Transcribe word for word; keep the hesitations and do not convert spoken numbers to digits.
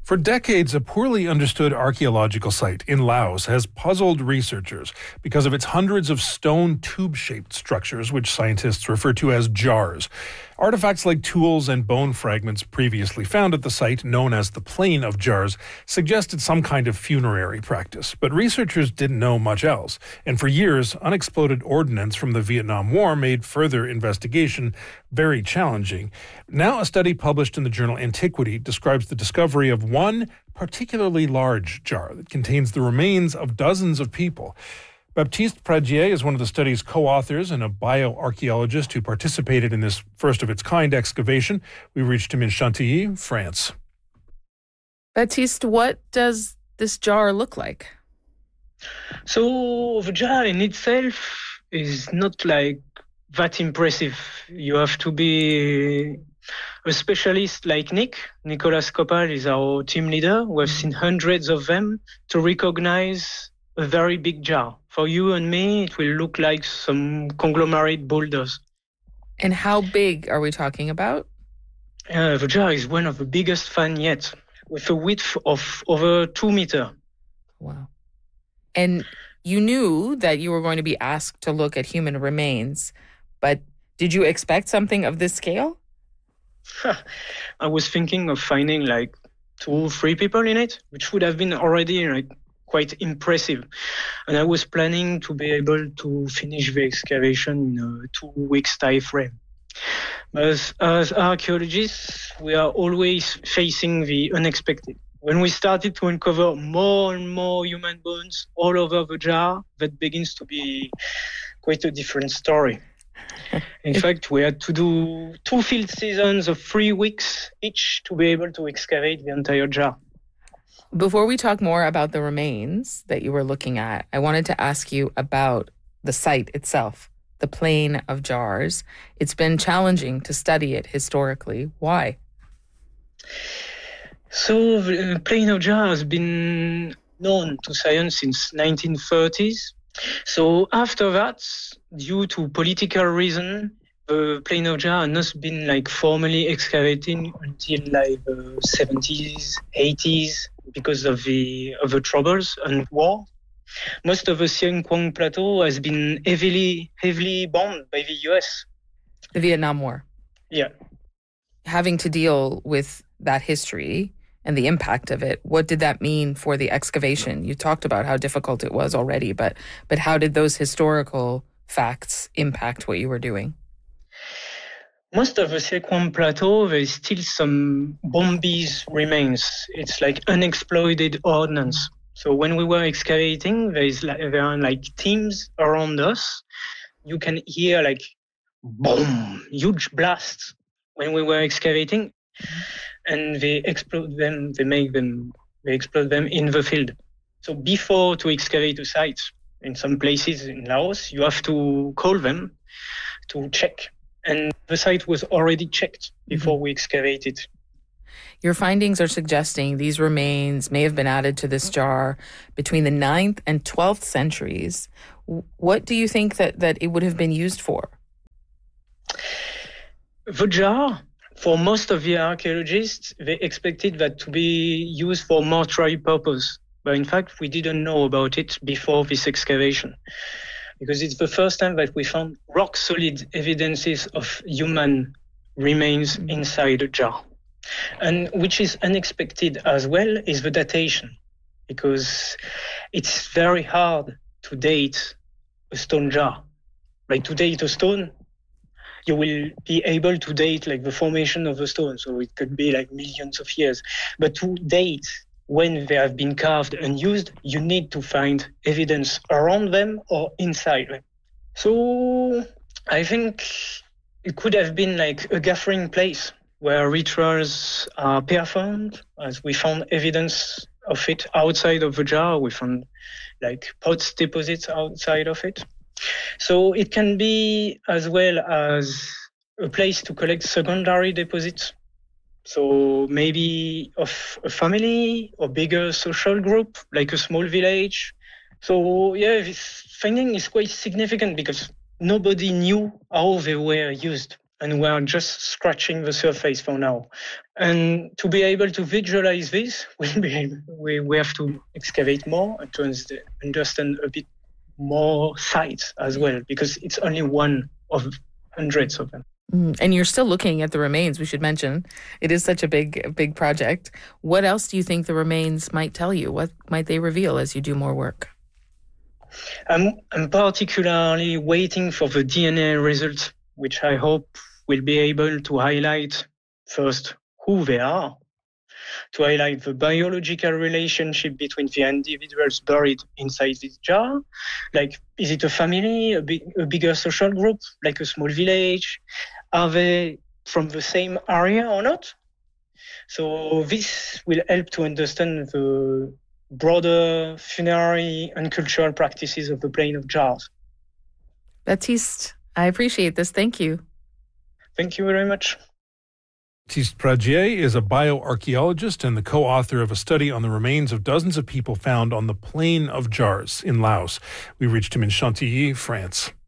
For decades, a poorly understood archaeological site in Laos has puzzled researchers because of its hundreds of stone tube-shaped structures, which scientists refer to as jars. Artifacts like tools and bone fragments previously found at the site, known as the Plain of Jars, suggested some kind of funerary practice. But researchers didn't know much else. And for years, unexploded ordnance from the Vietnam War made further investigation very challenging. Now, a study published in the journal Antiquity describes the discovery of one particularly large jar that contains the remains of dozens of people. Baptiste Pradier is one of the study's co-authors and a bioarchaeologist who participated in this first-of-its-kind excavation. We reached him in Chantilly, France. Baptiste, what does this jar look like? So the jar in itself is not like that impressive. You have to be a specialist like Nick. Nicolas Copal is our team leader. We've seen hundreds of them to recognize a very big jar. For you and me, it will look like some conglomerate boulders. And how big are we talking about? Uh, the jar is one of the biggest found yet, with a width of over two meters. Wow. And you knew that you were going to be asked to look at human remains, but did you expect something of this scale? I was thinking of finding like two or three people in it, which would have been already like quite impressive. And I was planning to be able to finish the excavation in a two weeks time frame. As, as archaeologists, we are always facing the unexpected. When we started to uncover more and more human bones all over the jar, that begins to be quite a different story. In fact, we had to do two field seasons of three weeks each to be able to excavate the entire jar. Before we talk more about the remains that you were looking at, I wanted to ask you about the site itself, the Plain of Jars. It's been challenging to study it historically. Why? So the Plain of Jars has been known to science since nineteen thirties. So after that, due to political reason, the Plain of Jars has not been like formally excavated until like the seventies, eighties, because of the of the troubles and war. Most of the Siêng Quang Plateau has been heavily heavily bombed by the U S. The Vietnam War. Yeah. Having to deal with that history and the impact of it, what did that mean for the excavation? You talked about how difficult it was already, but but how did those historical facts impact what you were doing? Most of the Siêng Quang Plateau, there is still some bombies remains. It's like unexploded ordnance. So when we were excavating, there is like, there are like teams around us. You can hear like boom, huge blasts when we were excavating, and they explode them. They make them. They explode them in the field. So before to excavate a site, in some places in Laos, you have to call them to check. And the site was already checked before we excavated. Your findings are suggesting these remains may have been added to this jar between the ninth and twelfth centuries. What do you think that, that it would have been used for? The jar, for most of the archaeologists, they expected that to be used for mortuary purpose. But in fact, we didn't know about it before this excavation, because it's the first time that we found rock-solid evidences of human remains inside a jar. And which is unexpected as well is the datation, because it's very hard to date a stone jar. Like to date a stone, you will be able to date like the formation of the stone, so it could be like millions of years. But to date when they have been carved and used, you need to find evidence around them or inside them. So I think it could have been like a gathering place where rituals are performed, as we found evidence of it outside of the jar. We found like pots deposits outside of it. So it can be as well as a place to collect secondary deposits. So maybe of a family or bigger social group, like a small village. So yeah, this finding is quite significant because nobody knew how they were used. and we are just scratching the surface for now. And to be able to visualize this, we'll be, we, we have to excavate more and to understand a bit more sites as well, because it's only one of hundreds of them. Mm, and you're still looking at the remains, we should mention. It is such a big, big project. What else do you think the remains might tell you? What might they reveal as you do more work? I'm, I'm particularly waiting for the D N A results, which I hope will be able to highlight first who they are, to highlight the biological relationship between the individuals buried inside this jar. Like, is it a family, a, big, a bigger social group, like a small village? Are they from the same area or not? So this will help to understand the broader funerary and cultural practices of the plain of jars. Baptiste, I appreciate this. Thank you. Thank you very much. Baptiste Pradier is a bioarchaeologist and the co-author of a study on the remains of dozens of people found on the plain of jars in Laos. We reached him in Chantilly, France.